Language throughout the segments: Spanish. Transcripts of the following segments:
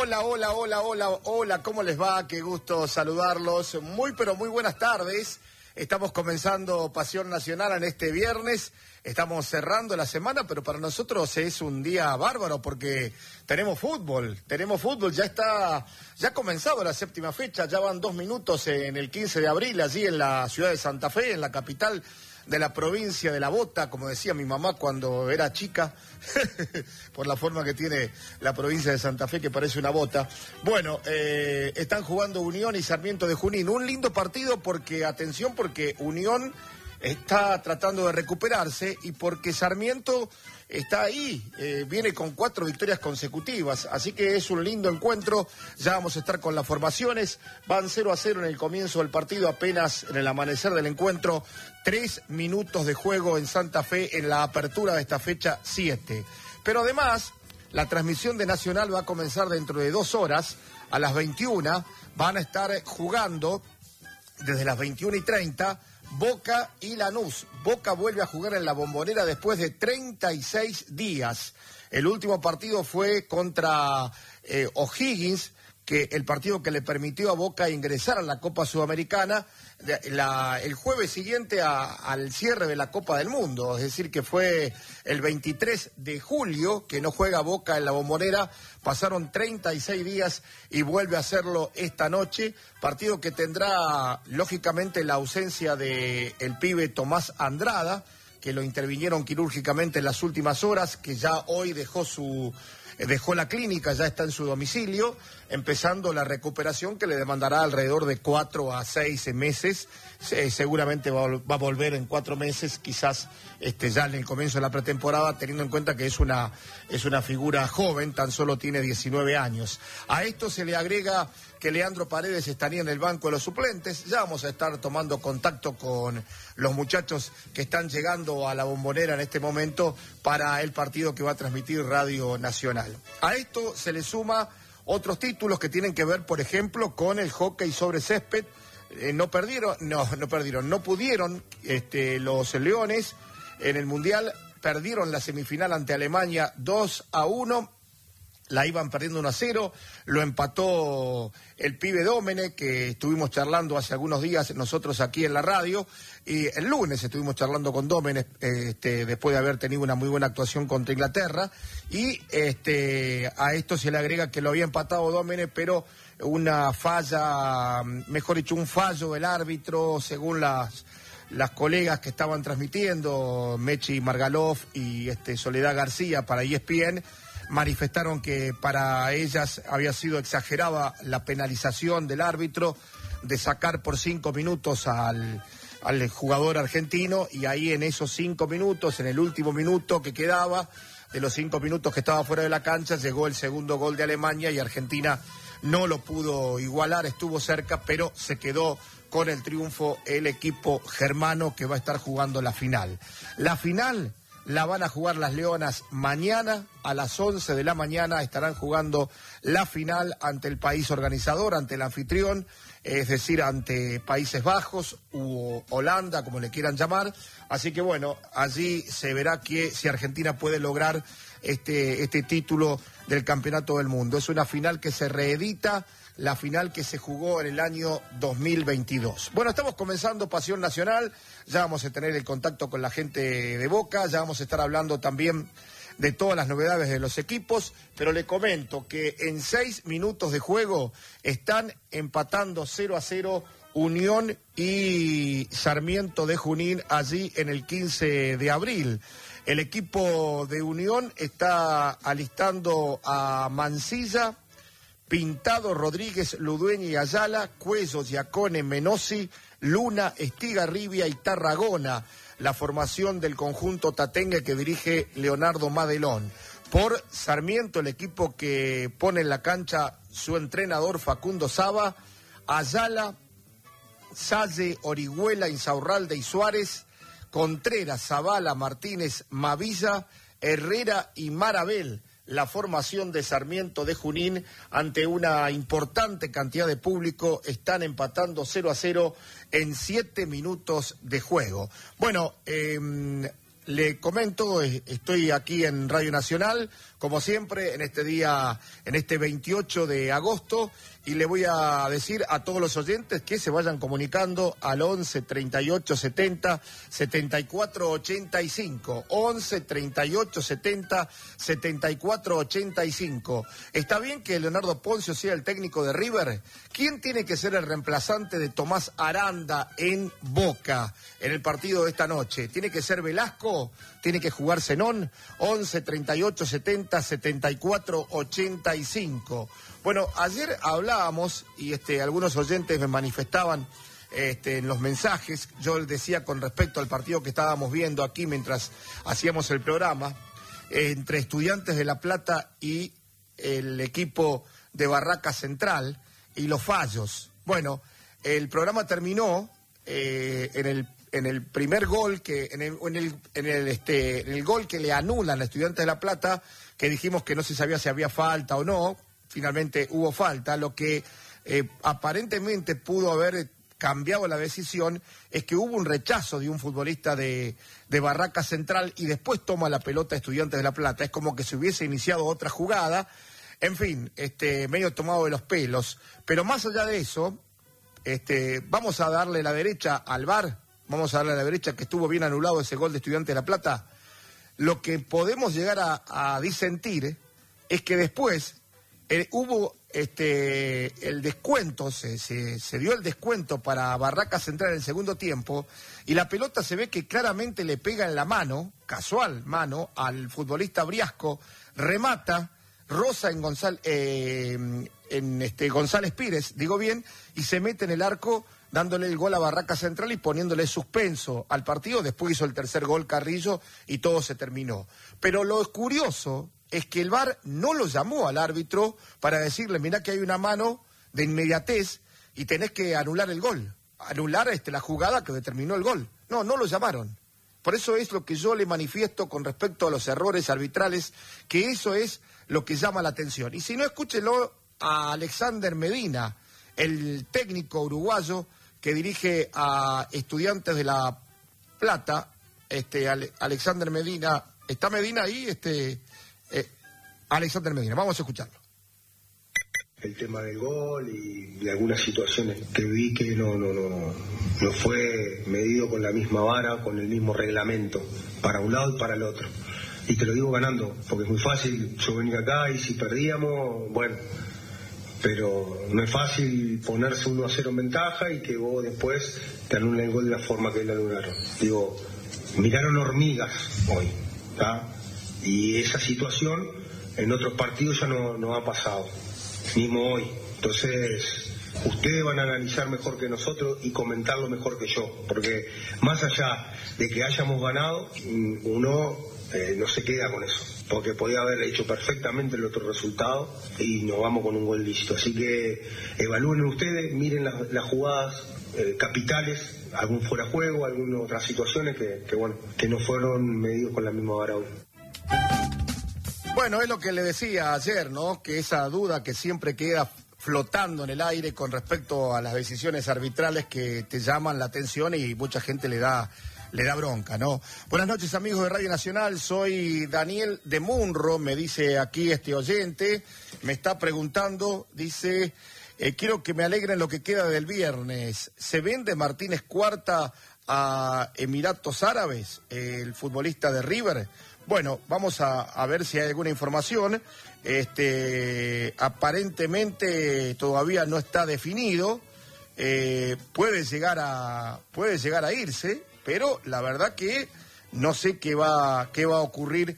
Hola, hola, hola, hola, hola, ¿cómo les va? Qué gusto saludarlos. Muy, pero muy buenas tardes. Estamos comenzando Pasión Nacional en este viernes. Estamos cerrando la semana, pero para nosotros es un día bárbaro porque tenemos fútbol, ya ha comenzado la séptima fecha, ya van 2 minutos en el 15 de abril, allí en la ciudad de Santa Fe, en la capital de la provincia de La Bota, como decía mi mamá cuando era chica, por la forma que tiene la provincia de Santa Fe, que parece una bota. Bueno, están jugando Unión y Sarmiento de Junín. Un lindo partido porque, atención, porque Unión está tratando de recuperarse y porque Sarmiento está ahí, viene con 4 victorias consecutivas, así que es un lindo encuentro. Ya vamos a estar con las formaciones, van 0-0 en el comienzo del partido, apenas en el amanecer del encuentro, 3 minutos de juego en Santa Fe en la apertura de esta fecha 7. Pero además, la transmisión de Nacional va a comenzar dentro de 2 horas, a las 21, van a estar jugando desde las 21:30, Boca y Lanús. Boca vuelve a jugar en la Bombonera después de 36 días. El último partido fue contra O'Higgins, que el partido que le permitió a Boca ingresar a la Copa Sudamericana el jueves siguiente al cierre de la Copa del Mundo, es decir, que fue el 23 de julio que no juega Boca en la Bombonera. Pasaron 36 días y vuelve a hacerlo esta noche, partido que tendrá lógicamente la ausencia de el pibe Tomás Andrada, que lo intervinieron quirúrgicamente en las últimas horas, que ya hoy dejó la clínica, ya está en su domicilio, empezando la recuperación que le demandará alrededor de 4 a 6 meses. Seguramente va a volver en 4 meses, quizás ya en el comienzo de la pretemporada, teniendo en cuenta que es una figura joven, tan solo tiene 19 años. A esto se le agrega que Leandro Paredes estaría en el banco de los suplentes. Ya vamos a estar tomando contacto con los muchachos que están llegando a la Bombonera en este momento para el partido que va a transmitir Radio Nacional. A esto se le suma otros títulos que tienen que ver, por ejemplo, con el hockey sobre césped. No pudieron los Leones en el Mundial, perdieron la semifinal ante Alemania 2-1. La iban perdiendo 1-0, lo empató el pibe Dómene, que estuvimos charlando hace algunos días nosotros aquí en la radio, y el lunes estuvimos charlando con Dómene, después de haber tenido una muy buena actuación contra Inglaterra, y a esto se le agrega que lo había empatado Dómene, pero una falla, mejor dicho, un fallo del árbitro, según las colegas que estaban transmitiendo, Mechi Margalov y Soledad García para ESPN, manifestaron que para ellas había sido exagerada la penalización del árbitro de sacar por 5 minutos al jugador argentino, y ahí en esos 5 minutos, en el último minuto que quedaba, de los 5 minutos que estaba fuera de la cancha, llegó el segundo gol de Alemania y Argentina no lo pudo igualar, estuvo cerca, pero se quedó con el triunfo el equipo germano que va a estar jugando la final. La final la van a jugar las Leonas mañana a las 11 de la mañana. Estarán jugando la final ante el país organizador, ante el anfitrión, es decir, ante Países Bajos u Holanda, como le quieran llamar. Así que bueno, allí se verá si Argentina puede lograr este título del Campeonato del Mundo. Es una final que se reedita, la final que se jugó en el año 2022. Bueno, estamos comenzando Pasión Nacional, ya vamos a tener el contacto con la gente de Boca, ya vamos a estar hablando también de todas las novedades de los equipos, pero le comento que en 6 minutos de juego están empatando 0-0 Unión y Sarmiento de Junín allí en el 15 de abril. El equipo de Unión está alistando a Mancilla, Pintado, Rodríguez, Ludueña y Ayala, Cuello, Giacone, Menossi, Luna, Estigarribia y Tarragona, la formación del conjunto tatengue que dirige Leonardo Madelón. Por Sarmiento, el equipo que pone en la cancha su entrenador Facundo Saba, Ayala, Salle, Orihuela, Insaurralde y Suárez, Contreras, Zavala, Martínez, Mavilla, Herrera y Marabel. La formación de Sarmiento de Junín, ante una importante cantidad de público, están empatando 0-0 en 7 minutos de juego. Bueno, le comento, estoy aquí en Radio Nacional como siempre, en este día, en este 28 de agosto, y le voy a decir a todos los oyentes que se vayan comunicando al 11 38 70 74 85. 11 38 70 74 85. ¿Está bien que Leonardo Poncio sea el técnico de River? ¿Quién tiene que ser el reemplazante de Tomás Aranda en Boca en el partido de esta noche? ¿Tiene que ser Velasco? ¿Tiene que jugar Zenón? 11 38 70 74 85. Bueno, ayer hablábamos y algunos oyentes me manifestaban en los mensajes. Yo les decía con respecto al partido que estábamos viendo aquí mientras hacíamos el programa, entre Estudiantes de La Plata y el equipo de Barraca Central y los fallos. Bueno, el programa terminó en el primer gol, en el gol que le anulan a Estudiantes de La Plata, que dijimos que no se sabía si había falta o no. Finalmente hubo falta. Lo que aparentemente pudo haber cambiado la decisión es que hubo un rechazo de un futbolista de Barraca Central y después toma la pelota Estudiantes de La Plata. Es como que se hubiese iniciado otra jugada. En fin, medio tomado de los pelos. Pero más allá de eso, vamos a darle la derecha al VAR. Vamos a darle la derecha que estuvo bien anulado ese gol de Estudiantes de La Plata. Lo que podemos llegar a disentir es que después hubo el descuento, se dio el descuento para Barraca Central en el segundo tiempo y la pelota se ve que claramente le pega en la mano, casual mano, al futbolista Briasco, remata, roza en González Pires, digo bien, y se mete en el arco dándole el gol a Barraca Central y poniéndole suspenso al partido. Después hizo el tercer gol Carrillo y todo se terminó. Pero lo curioso es que el VAR no lo llamó al árbitro para decirle, mirá que hay una mano de inmediatez y tenés que anular el gol, anular la jugada que determinó el gol. No lo llamaron. Por eso es lo que yo le manifiesto con respecto a los errores arbitrales, que eso es lo que llama la atención. Y si no, escúchelo a Alexander Medina, el técnico uruguayo que dirige a Estudiantes de La Plata. Alexander Medina, ¿está Medina ahí? Alexander Medina, vamos a escucharlo. El tema del gol y de algunas situaciones que vi que no fue medido con la misma vara, con el mismo reglamento, para un lado y para el otro. Y te lo digo ganando, porque es muy fácil yo venir acá y si perdíamos, bueno, pero no es fácil ponerse 1-0 en ventaja y que vos después te anulen el gol de la forma que le anularon. Digo, miraron hormigas hoy, ¿tá? Y esa situación en otros partidos ya no ha pasado, mismo hoy. Entonces, ustedes van a analizar mejor que nosotros y comentarlo mejor que yo, porque más allá de que hayamos ganado, uno no se queda con eso, porque podía haber hecho perfectamente el otro resultado y nos vamos con un gol lícito. Así que evalúen ustedes, miren las jugadas capitales, algún fuera de juego, algunas otras situaciones que no fueron medidos con la misma vara hoy. Bueno, es lo que le decía ayer, ¿no? Que esa duda que siempre queda flotando en el aire con respecto a las decisiones arbitrales que te llaman la atención y mucha gente le da bronca, ¿no? Buenas noches, amigos de Radio Nacional, soy Daniel de Munro, me dice aquí este oyente, me está preguntando, dice, quiero que me alegren lo que queda del viernes. ¿Se vende Martínez Cuarta a Emiratos Árabes, el futbolista de River? Bueno, vamos a ver si hay alguna información. Aparentemente todavía no está definido. Puede llegar a irse, pero la verdad que no sé qué va a ocurrir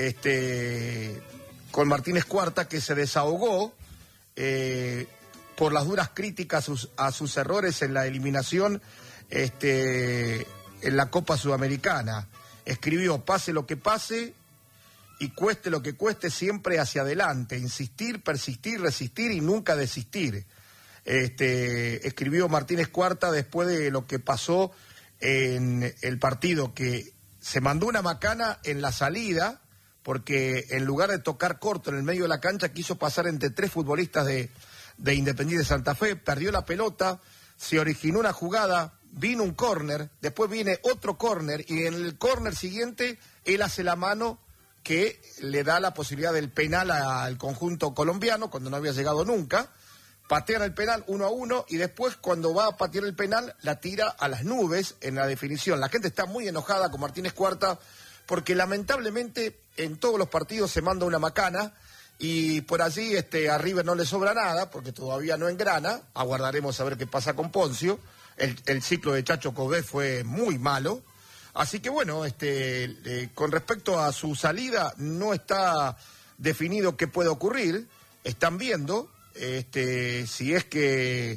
con Martínez Cuarta, que se desahogó por las duras críticas a sus errores en la eliminación en la Copa Sudamericana. Escribió, pase lo que pase y cueste lo que cueste, siempre hacia adelante, insistir, persistir, resistir y nunca desistir. Escribió Martínez Cuarta después de lo que pasó en el partido, que se mandó una macana en la salida, porque en lugar de tocar corto en el medio de la cancha, quiso pasar entre tres futbolistas de Independiente Santa Fe, perdió la pelota, se originó una jugada, vino un córner, después viene otro córner y en el córner siguiente él hace la mano que le da la posibilidad del penal al conjunto colombiano, cuando no había llegado nunca. Patean el penal 1-1 y después cuando va a patear el penal la tira a las nubes en la definición. La gente está muy enojada con Martínez Cuarta porque lamentablemente en todos los partidos se manda una macana y por allí a River no le sobra nada porque todavía no engrana. Aguardaremos a ver qué pasa con Poncio. El ciclo de Chacho Coudet fue muy malo. Así que bueno, con respecto a su salida no está definido qué puede ocurrir. Están viendo si es que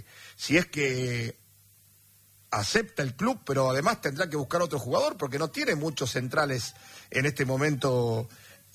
acepta el club, pero además tendrá que buscar otro jugador porque no tiene muchos centrales en este momento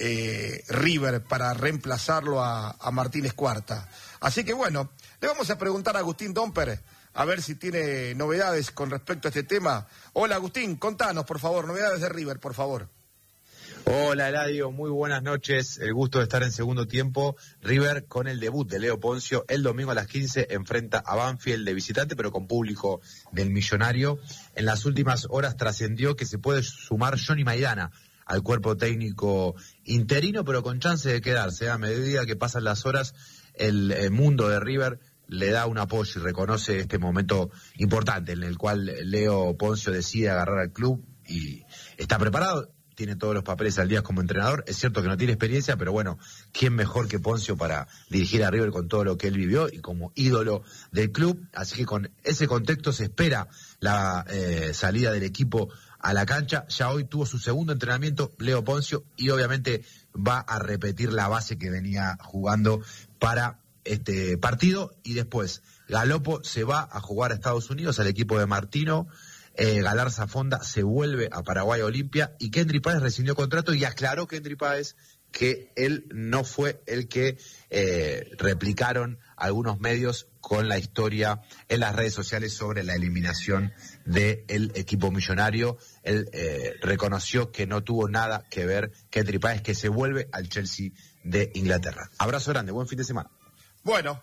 River para reemplazarlo a Martínez Cuarta. Así que bueno, le vamos a preguntar a Agustín Domper a ver si tiene novedades con respecto a este tema. Hola Agustín, contanos por favor, novedades de River, por favor. Hola Eladio, muy buenas noches, el gusto de estar en segundo tiempo. River con el debut de Leo Poncio el domingo a las 15 enfrenta a Banfield de visitante pero con público del Millonario. En las últimas horas trascendió que se puede sumar Johnny Maidana al cuerpo técnico interino pero con chance de quedarse. A medida que pasan las horas el mundo de River le da un apoyo y reconoce este momento importante en el cual Leo Poncio decide agarrar al club y está preparado. Tiene todos los papeles al día como entrenador. Es cierto que no tiene experiencia, pero bueno, ¿quién mejor que Poncio para dirigir a River con todo lo que él vivió y como ídolo del club? Así que con ese contexto se espera la salida del equipo a la cancha. Ya hoy tuvo su segundo entrenamiento Leo Poncio y obviamente va a repetir la base que venía jugando para este partido. Y después Galopo se va a jugar a Estados Unidos al equipo de Martino. Galarza Fonda se vuelve a Paraguay Olimpia y Kendry Páez rescindió contrato y aclaró Kendry Páez que él no fue el que replicaron algunos medios con la historia en las redes sociales sobre la eliminación del equipo millonario. Él reconoció que no tuvo nada que ver Kendry Páez, que se vuelve al Chelsea de Inglaterra. Abrazo grande, buen fin de semana. Bueno,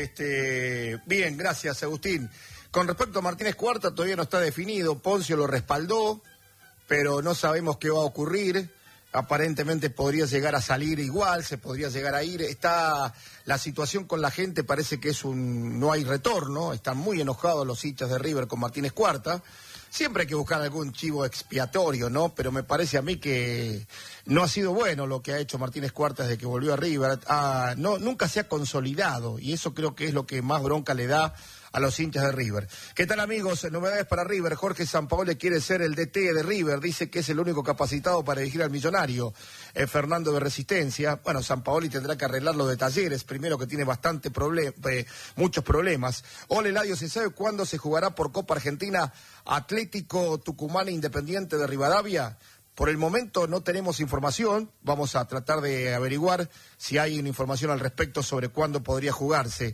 bien, gracias Agustín. Con respecto a Martínez Cuarta, todavía no está definido. Poncio lo respaldó, pero no sabemos qué va a ocurrir. Aparentemente podría llegar a salir igual, se podría llegar a ir. Está la situación con la gente, parece que no hay retorno. Están muy enojados los hinchas de River con Martínez Cuarta. Siempre hay que buscar algún chivo expiatorio, ¿no? Pero me parece a mí que no ha sido bueno lo que ha hecho Martínez Cuarta desde que volvió a River. Nunca se ha consolidado y eso creo que es lo que más bronca le da a los hinchas de River. ¿Qué tal amigos? Novedades para River. Jorge Sampaoli quiere ser el DT de River, dice que es el único capacitado para dirigir al Millonario. Fernando de Resistencia. Bueno, Sampaoli tendrá que arreglarlo de Talleres, primero que tiene muchos problemas. Hola Eladio, ¿se sabe cuándo se jugará por Copa Argentina Atlético Tucumán Independiente de Rivadavia? Por el momento no tenemos información, vamos a tratar de averiguar si hay una información al respecto sobre cuándo podría jugarse.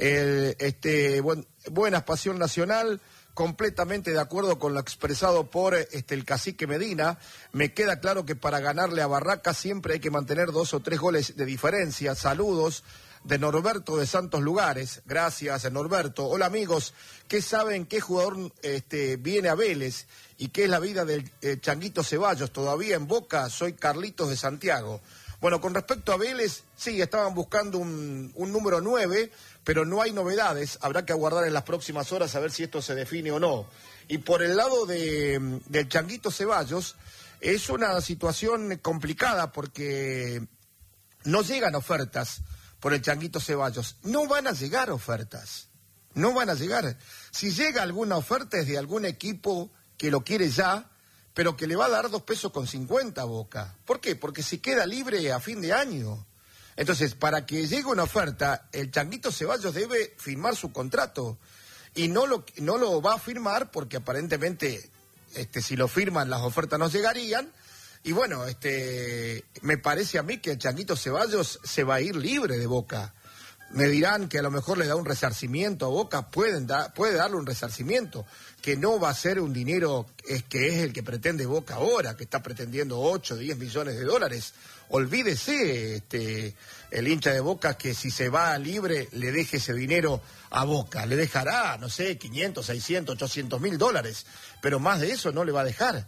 Buena Pasión Nacional, completamente de acuerdo con lo expresado por el cacique Medina. Me queda claro que para ganarle a Barracas siempre hay que mantener 2 o 3 goles de diferencia. Saludos de Norberto de Santos Lugares. Gracias, Norberto. Hola amigos, ¿qué saben qué jugador viene a Vélez y qué es la vida del Changuito Ceballos? Todavía en Boca, soy Carlitos de Santiago. Bueno, con respecto a Vélez, sí, estaban buscando un número 9, pero no hay novedades. Habrá que aguardar en las próximas horas a ver si esto se define o no. Y por el lado del Changuito Ceballos, es una situación complicada porque no llegan ofertas por el Changuito Ceballos. No van a llegar ofertas. No van a llegar. Si llega alguna oferta es de algún equipo que lo quiere ya, pero que le va a dar 2,50 pesos a Boca. ¿Por qué? Porque se queda libre a fin de año. Entonces, para que llegue una oferta, el Changuito Ceballos debe firmar su contrato. Y no lo va a firmar porque aparentemente, si lo firman, las ofertas no llegarían. Y bueno, me parece a mí que el Changuito Ceballos se va a ir libre de Boca. Me dirán que a lo mejor le da un resarcimiento a Boca, puede darle un resarcimiento, que no va a ser un dinero que es el que pretende Boca ahora, que está pretendiendo 8 o 10 millones de dólares. Olvídese, el hincha de Boca, que si se va libre le deje ese dinero a Boca. Le dejará, no sé, 500, 600, 800 mil dólares, pero más de eso no le va a dejar.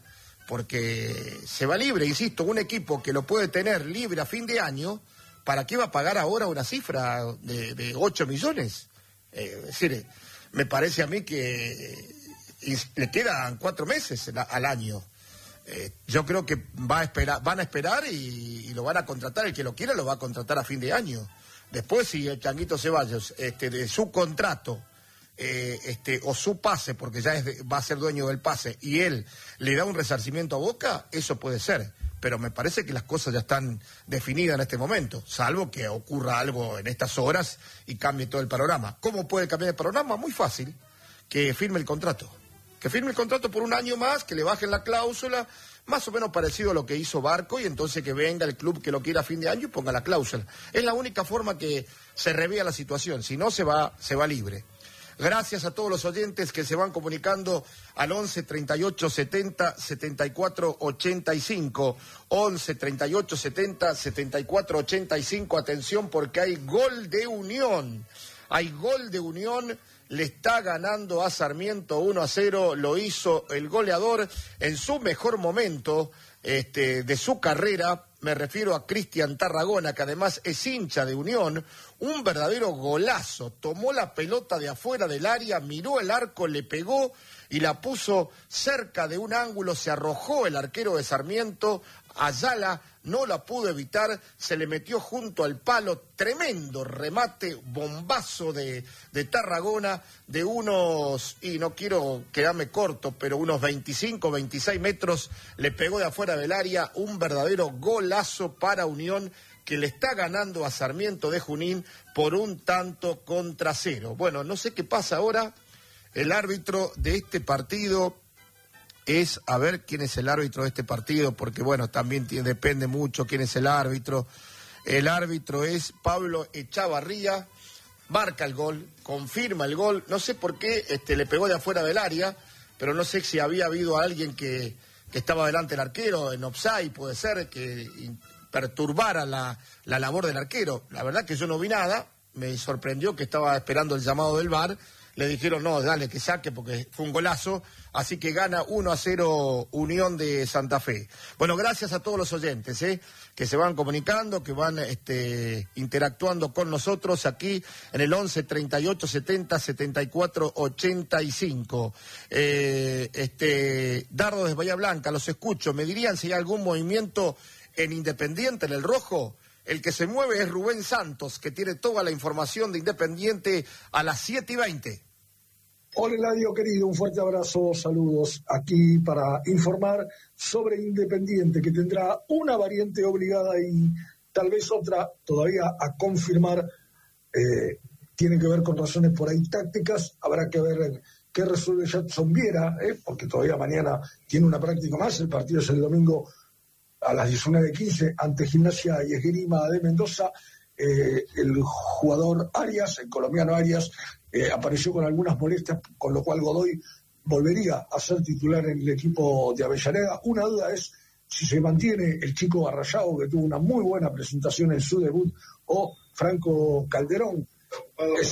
porque se va libre, insisto, un equipo que lo puede tener libre a fin de año, ¿para qué va a pagar ahora una cifra de 8 millones? Es decir, me parece a mí que le quedan 4 meses al año. Yo creo que van a esperar y lo van a contratar, el que lo quiera lo va a contratar a fin de año. Después, si el Changuito Ceballos, de su contrato, o su pase, porque ya va a ser dueño del pase, y él le da un resarcimiento a Boca, eso puede ser. Pero me parece que las cosas ya están definidas en este momento, salvo que ocurra algo en estas horas y cambie todo el panorama. ¿Cómo puede cambiar el panorama? Muy fácil, que firme el contrato. Que firme el contrato por un año más, que le bajen la cláusula, más o menos parecido a lo que hizo Barco, y entonces que venga el club que lo quiera a fin de año y ponga la cláusula. Es la única forma que se revía la situación, si no se va libre. Gracias a todos los oyentes que se van comunicando al 11 38 70 74 85. 11 38 70 74 85. Atención, porque hay gol de Unión. Hay gol de Unión. Le está ganando a Sarmiento 1-0. Lo hizo el goleador en su mejor momento de su carrera. Me refiero a Cristian Tarragona, que además es hincha de Unión. Un verdadero golazo. Tomó la pelota de afuera del área, miró el arco, le pegó y la puso cerca de un ángulo. Se arrojó el arquero de Sarmiento. Ayala no la pudo evitar, se le metió junto al palo. Tremendo remate, bombazo de Tarragona, de unos, y no quiero quedarme corto, pero unos 25, 26 metros, le pegó de afuera del área. Un verdadero golazo para Unión, que le está ganando a Sarmiento de Junín por 1-0. Bueno, no sé qué pasa ahora. El árbitro de este partido es, a ver quién es el árbitro de este partido, porque bueno, también depende mucho quién es el árbitro. El árbitro es Pablo Echavarría, marca el gol, confirma el gol. No sé por qué le pegó de afuera del área, pero no sé si había habido alguien que estaba delante del arquero, en offside, puede ser, que perturbara la labor del arquero. La verdad que yo no vi nada, me sorprendió que estaba esperando el llamado del VAR. Le dijeron, no, dale, que saque, porque fue un golazo. Así que gana 1-0 Unión de Santa Fe. Bueno, gracias a todos los oyentes, que se van comunicando, que van interactuando con nosotros aquí en el 11 38 70 74 85. Dardo de Bahía Blanca, los escucho. ¿Me dirían si hay algún movimiento en Independiente, en el rojo? El que se mueve es Rubén Santos, que tiene toda la información de Independiente a las 7:20. Hola Eladio querido, un fuerte abrazo, saludos aquí para informar sobre Independiente, que tendrá una variante obligada y tal vez otra todavía a confirmar. Tiene que ver con razones por ahí tácticas, habrá que ver qué resuelve Jadson Viera, porque todavía mañana tiene una práctica más. El partido es el domingo a las 19:15 ante Gimnasia y Esgrima de Mendoza. El jugador Arias, el colombiano Arias, apareció con algunas molestias, con lo cual Godoy volvería a ser titular en el equipo de Avellaneda. Una duda es si se mantiene el chico Arrayado, que tuvo una muy buena presentación en su debut, o Franco Calderón es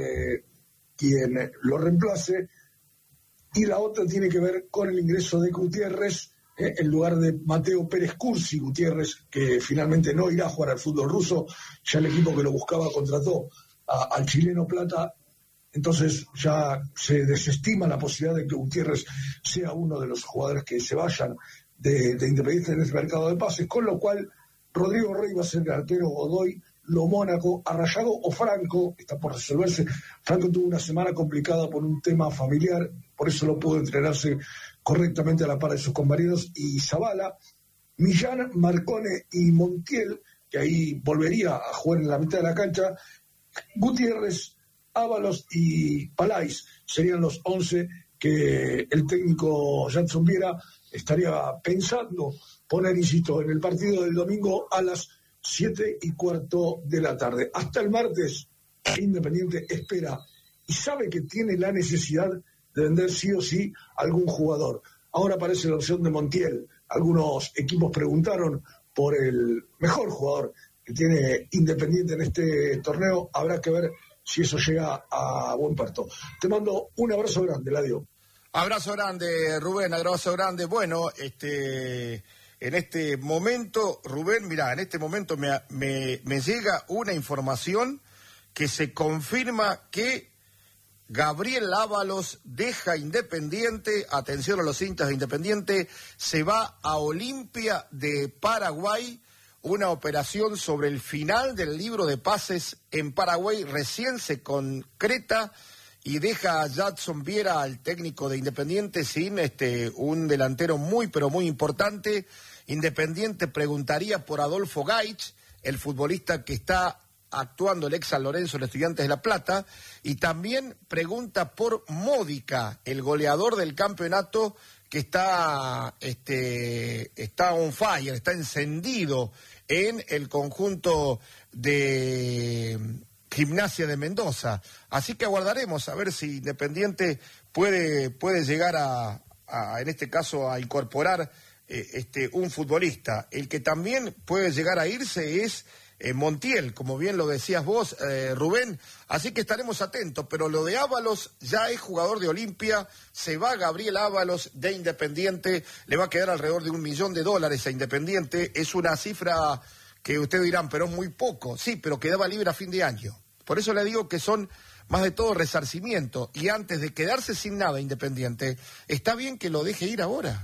quien lo reemplace. Y la otra tiene que ver con el ingreso de Gutiérrez en lugar de Mateo Pérez Cursi. Gutiérrez, que finalmente no irá a jugar al fútbol ruso, ya el equipo que lo buscaba contrató al chileno Plata, entonces ya se desestima la posibilidad de que Gutiérrez sea uno de los jugadores que se vayan de Independiente en ese mercado de pases, con lo cual Rodrigo Rey va a ser el arquero, Godoy, Lo Mónaco, Arrayado o Franco, está por resolverse. Franco tuvo una semana complicada por un tema familiar, por eso no pudo entrenarse correctamente a la par de sus compañeros, y Zavala, Millán, Marcone y Montiel, que ahí volvería a jugar en la mitad de la cancha, Gutiérrez, Ábalos y Palais serían los 11 que el técnico Jadson Viera estaría pensando poner, insisto, en el partido del domingo a las 7:15 de la tarde. Hasta el martes, Independiente espera y sabe que tiene la necesidad de vender sí o sí algún jugador. Ahora aparece la opción de Montiel. Algunos equipos preguntaron por el mejor jugador que tiene Independiente en este torneo. Habrá que ver si eso llega a buen puerto. Te mando un abrazo grande, Ladio. Abrazo grande, Rubén, abrazo grande. Bueno, en este momento, Rubén, mirá, en este momento me llega una información que se confirma que Gabriel Ábalos deja Independiente, atención a los hinchas de Independiente, se va a Olimpia de Paraguay, una operación sobre el final del libro de pases en Paraguay, recién se concreta y deja a Jadson Viera, al técnico de Independiente, sin un delantero muy, pero muy importante. Independiente preguntaría por Adolfo Gaich, el futbolista que está actuando el ex San Lorenzo, el Estudiantes de La Plata, y también pregunta por Módica, el goleador del campeonato que está on fire, está encendido en el conjunto de Gimnasia de Mendoza. Así que aguardaremos a ver si Independiente puede llegar en este caso a incorporar un futbolista. El que también puede llegar a irse es Montiel, como bien lo decías vos, Rubén, así que estaremos atentos, pero lo de Ábalos ya es jugador de Olimpia, se va Gabriel Ábalos de Independiente, le va a quedar alrededor de $1 millón a Independiente, es una cifra que ustedes dirán, pero es muy poco, sí, pero quedaba libre a fin de año, por eso le digo que son más de todo resarcimiento, y antes de quedarse sin nada Independiente, está bien que lo deje ir ahora,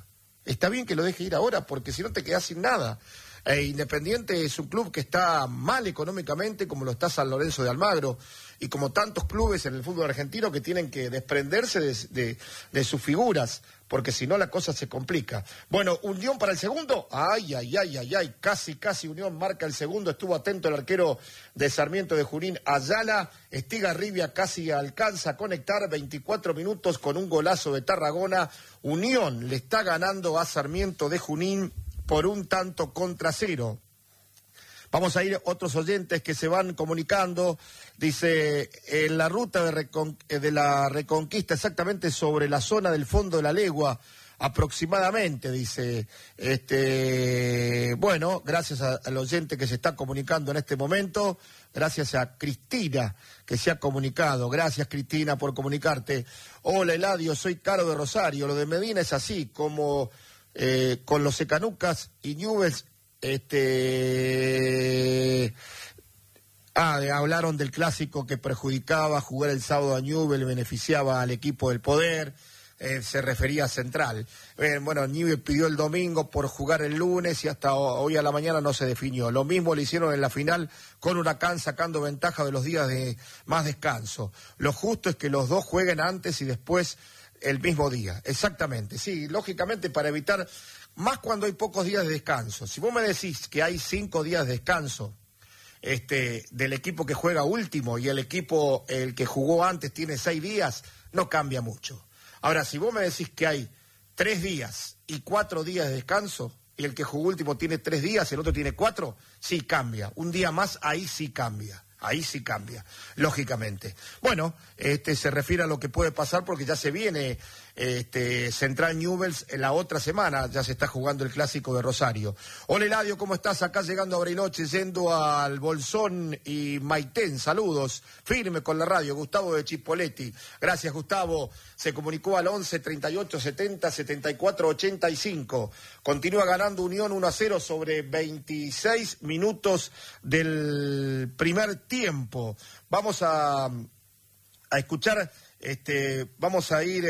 porque si no te quedas sin nada. Independiente es un club que está mal económicamente, como lo está San Lorenzo de Almagro, y como tantos clubes en el fútbol argentino que tienen que desprenderse de sus figuras, porque si no la cosa se complica. Bueno, Unión para el segundo, ay, casi Unión marca el segundo, estuvo atento el arquero de Sarmiento de Junín, Ayala, Estigarribia casi alcanza a conectar, 24 minutos con un golazo de Tarragona, Unión le está ganando a Sarmiento de Junín por 1-0. Vamos a ir otros oyentes que se van comunicando. Dice, en la ruta de la Reconquista, exactamente sobre la zona del fondo de la legua, aproximadamente, dice. Bueno, gracias al oyente que se está comunicando en este momento. Gracias a Cristina que se ha comunicado. Gracias, Cristina, por comunicarte. Hola, Eladio, soy Caro de Rosario. Lo de Medina es así, como con los Secanucas y Newell's, hablaron del clásico que perjudicaba jugar el sábado a Newell's, beneficiaba al equipo del poder, se refería a Central. Bueno, Newell's pidió el domingo por jugar el lunes y hasta hoy a la mañana no se definió. Lo mismo le hicieron en la final con Huracán, sacando ventaja de los días de más descanso. Lo justo es que los dos jueguen antes y después el mismo día, exactamente, sí, lógicamente para evitar, más cuando hay pocos días de descanso. Si vos me decís que hay 5 días de descanso del equipo que juega último y el que jugó antes tiene 6 días, no cambia mucho. Ahora, si vos me decís que hay 3 días y 4 días de descanso y el que jugó último tiene 3 días, el otro tiene 4, sí cambia. Un día más, ahí sí cambia, lógicamente. Bueno, se refiere a lo que puede pasar porque ya se viene Central Newell's en la otra semana, ya se está jugando el clásico de Rosario. Hola, Eladio, ¿cómo estás? Acá llegando a Bariloche, yendo al Bolsón y Maitén, saludos, firme con la radio, Gustavo de Chipoleti. Gracias, Gustavo, se comunicó al 11 38 70 74 85. Continúa ganando Unión 1-0 sobre 26 minutos del primer tiempo. Vamos a escuchar, vamos a ir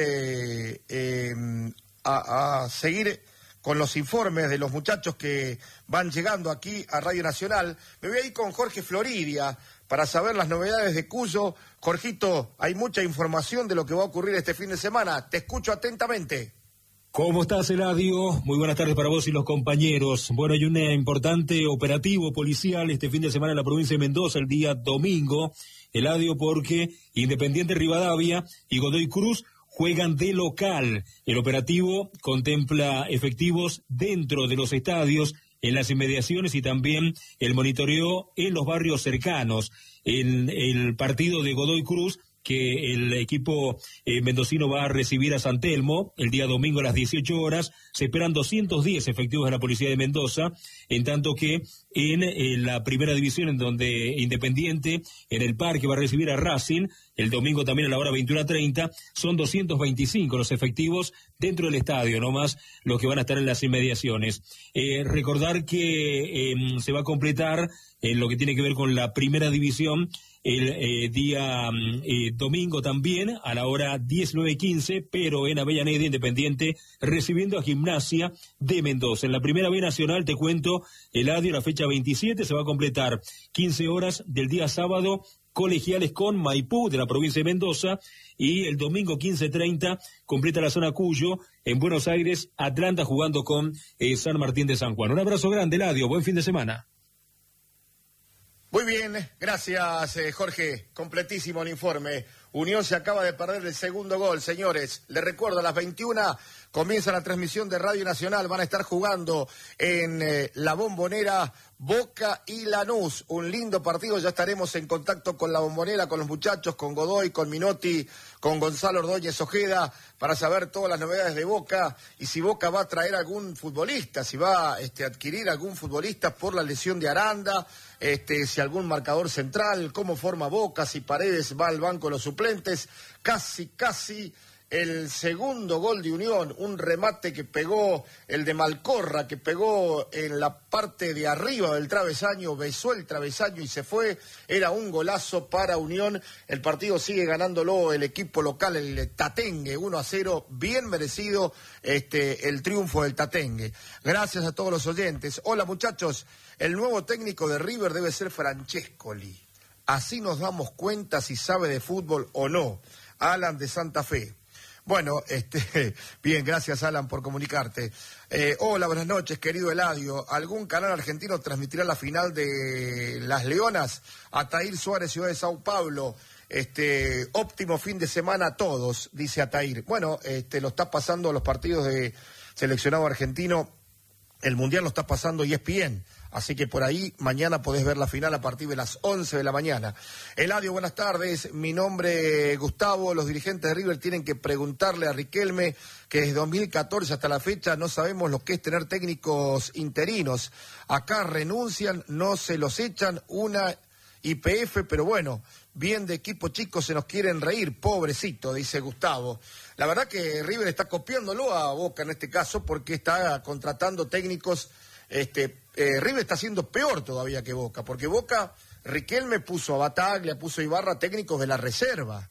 a seguir con los informes de los muchachos que van llegando aquí a Radio Nacional. Me voy a ir con Jorge Floridia para saber las novedades de Cuyo. Jorgito, hay mucha información de lo que va a ocurrir este fin de semana. Te escucho atentamente. ¿Cómo estás, Eladio? Muy buenas tardes para vos y los compañeros. Bueno, hay un importante operativo policial este fin de semana en la provincia de Mendoza, el día domingo, Eladio, porque Independiente Rivadavia y Godoy Cruz juegan de local. El operativo contempla efectivos dentro de los estadios, en las inmediaciones y también el monitoreo en los barrios cercanos. En el partido de Godoy Cruz que el equipo mendocino va a recibir a San Telmo el día domingo a las 18 horas. Se esperan 210 efectivos de la Policía de Mendoza, en tanto que en la primera división, en donde Independiente en el Parque va a recibir a Racing, el domingo también a la hora 21:30, son 225 los efectivos dentro del estadio, no más los que van a estar en las inmediaciones. Recordar que se va a completar lo que tiene que ver con la primera división el día domingo también a la hora 19:15, pero en Avellaneda, Independiente recibiendo a Gimnasia de Mendoza. En la primera B nacional, te cuento, Eladio, la fecha 27 se va a completar 15 horas del día sábado, Colegiales con Maipú de la provincia de Mendoza, y el domingo 15:30 completa la zona Cuyo en Buenos Aires, Atlanta jugando con San Martín de San Juan. Un abrazo grande, Eladio, buen fin de semana. Muy bien, gracias Jorge, completísimo el informe. Unión se acaba de perder el segundo gol, señores. Les recuerdo, a las 21 comienza la transmisión de Radio Nacional. Van a estar jugando en la Bombonera Boca y Lanús. Un lindo partido, ya estaremos en contacto con la Bombonera, con los muchachos, con Godoy, con Minotti, con Gonzalo Ordóñez Ojeda, para saber todas las novedades de Boca y si Boca va a traer algún futbolista, si va a adquirir algún futbolista por la lesión de Aranda, si algún marcador central, cómo forma Boca, si Paredes va al banco de los suplentes. Casi el segundo gol de Unión, un remate que pegó el de Malcorra, que pegó en la parte de arriba del travesaño, besó el travesaño y se fue. Era un golazo para Unión. El partido sigue ganándolo el equipo local, el Tatengue, 1-0, bien merecido el triunfo del Tatengue. Gracias a todos los oyentes. Hola muchachos, el nuevo técnico de River debe ser Francescoli. Así nos damos cuenta si sabe de fútbol o no. Alan de Santa Fe. Bueno, bien, gracias Alan por comunicarte. Hola, buenas noches, querido Eladio. ¿Algún canal argentino transmitirá la final de Las Leonas? Atair Suárez, Ciudad de Sao Paulo. Óptimo fin de semana a todos, dice Atair. Bueno, lo está pasando los partidos de seleccionado argentino. El Mundial lo está pasando ESPN. Así que por ahí mañana podés ver la final a partir de las 11 de la mañana. Eladio, buenas tardes. Mi nombre es Gustavo. Los dirigentes de River tienen que preguntarle a Riquelme que desde 2014 hasta la fecha no sabemos lo que es tener técnicos interinos. Acá renuncian, no se los echan, una YPF, pero bueno, bien de equipo chico se nos quieren reír, pobrecito, dice Gustavo. La verdad que River está copiándolo a Boca en este caso porque está contratando técnicos. River está haciendo peor todavía que Boca, porque Boca, Riquelme puso a Bataglia, puso a Ibarra, técnicos de la reserva.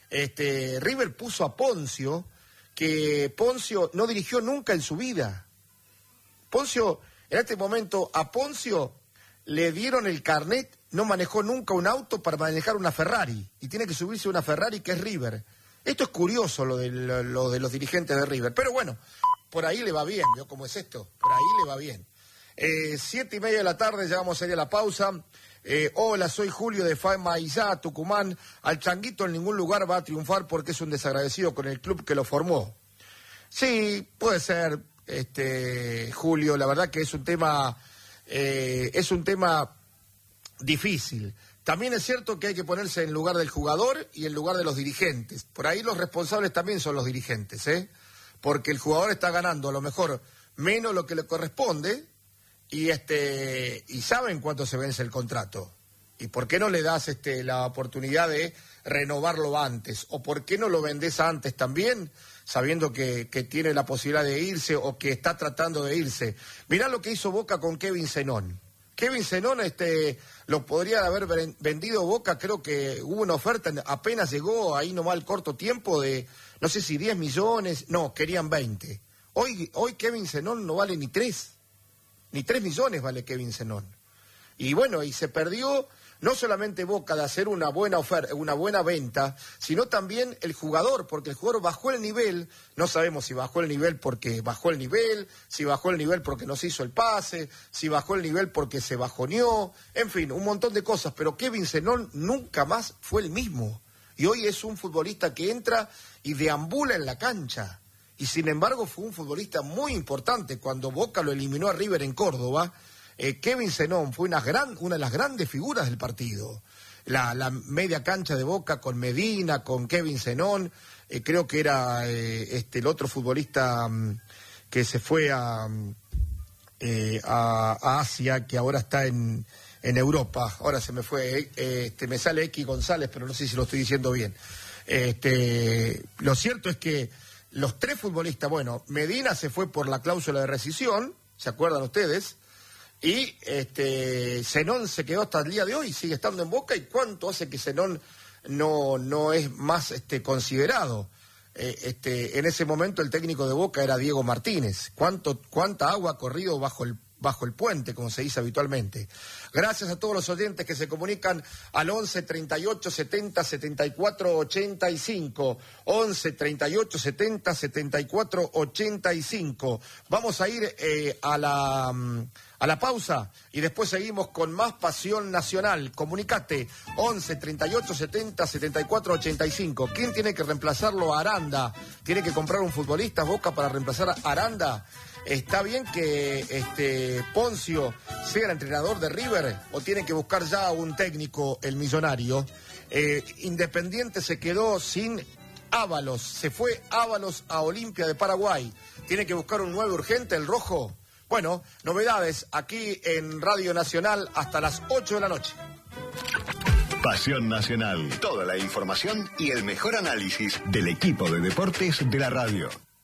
River puso a Poncio, que Poncio no dirigió nunca en su vida. Poncio, en este momento, a Poncio le dieron el carnet, no manejó nunca un auto para manejar una Ferrari, y tiene que subirse a una Ferrari que es River. Esto es curioso lo de los dirigentes de River, pero bueno, por ahí le va bien, ¿vio cómo es esto? Por ahí le va bien. 7:30 de la tarde, ya vamos a ir a la pausa. Hola, soy Julio de Famaillá, Tucumán. Al Changuito en ningún lugar va a triunfar porque es un desagradecido con el club que lo formó. Sí, puede ser, Julio, la verdad que es un tema difícil. También es cierto que hay que ponerse en lugar del jugador y en lugar de los dirigentes. Por ahí los responsables también son los dirigentes, porque el jugador está ganando a lo mejor menos lo que le corresponde y saben cuánto se vence el contrato. ¿Y por qué no le das la oportunidad de renovarlo antes? ¿O por qué no lo vendés antes también, sabiendo que tiene la posibilidad de irse o que está tratando de irse? Mirá lo que hizo Boca con Kevin Zenón. Kevin Zenón lo podría haber vendido Boca, creo que hubo una oferta, apenas llegó ahí nomás al corto tiempo de, no sé si 10 millones, no, querían 20. Hoy Kevin Zenón no vale ni 3 millones vale Kevin Zenón. Y bueno, y se perdió no solamente Boca de hacer una buena oferta, una buena venta, sino también el jugador, porque el jugador bajó el nivel. No sabemos si bajó el nivel porque bajó el nivel, si bajó el nivel porque no se hizo el pase, si bajó el nivel porque se bajoneó, en fin, un montón de cosas, pero Kevin Zenón nunca más fue el mismo. Y hoy es un futbolista que entra y deambula en la cancha. Y sin embargo fue un futbolista muy importante cuando Boca lo eliminó a River en Córdoba. Kevin Zenón fue una de las grandes figuras del partido. la media cancha de Boca con Medina, con Kevin Zenón, creo que era el otro futbolista que se fue a Asia, que ahora está en Europa. Ahora se me fue, me sale X González, pero no sé si lo estoy diciendo bien. Lo cierto es que los tres futbolistas, bueno, Medina se fue por la cláusula de rescisión, ¿se acuerdan ustedes? Y Zenón se quedó hasta el día de hoy, sigue estando en Boca. ¿Y cuánto hace que Zenón no es más considerado? En ese momento el técnico de Boca era Diego Martínez. ¿Cuánta agua ha corrido bajo el puente, como se dice habitualmente? Gracias a todos los oyentes que se comunican al 11 38 70 74 85. 11 38 70 74 85. Vamos a ir a la pausa y después seguimos con más Pasión Nacional. Comunicate 11 38 70 74 85. ¿Quién tiene que reemplazarlo a Aranda? ¿Tiene que comprar un futbolista Boca para reemplazar a Aranda? ¿Está bien que Poncio sea el entrenador de River o tiene que buscar ya un técnico el Millonario? Independiente se quedó sin Ábalos, se fue Ábalos a Olimpia de Paraguay. ¿Tiene que buscar un 9 urgente el Rojo? Bueno, novedades aquí en Radio Nacional hasta las 8 de la noche. Pasión Nacional. Toda la información y el mejor análisis del equipo de deportes de la radio.